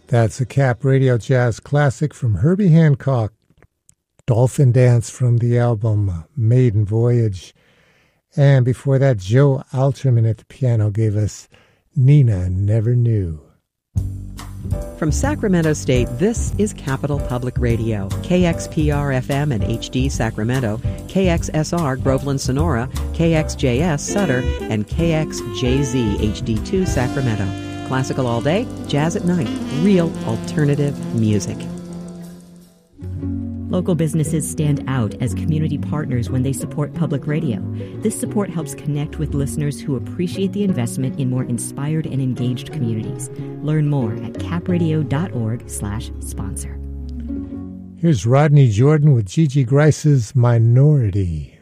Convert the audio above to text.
That's a Cap Radio Jazz classic from Herbie Hancock, Dolphin Dance from the album Maiden Voyage. And before that, Joe Alterman at the piano gave us Nina Never Knew. From Sacramento State, this is Capital Public Radio, KXPR-FM and HD Sacramento, KXSR Groveland Sonora, KXJS Sutter, and KXJZ HD2 Sacramento. Classical all day, jazz at night, real alternative music. Local businesses stand out as community partners when they support public radio. This support helps connect with listeners who appreciate the investment in more inspired and engaged communities. Learn more at capradio.org/sponsor. Here's Rodney Jordan with Gigi Grice's Minority.